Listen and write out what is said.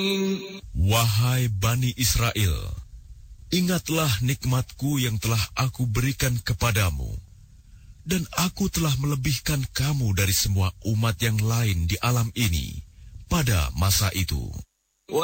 Wahai Bani Israel, ingatlah nikmatku yang telah aku berikan kepadamu, dan aku telah melebihkan kamu dari semua umat yang lain di alam ini pada masa itu.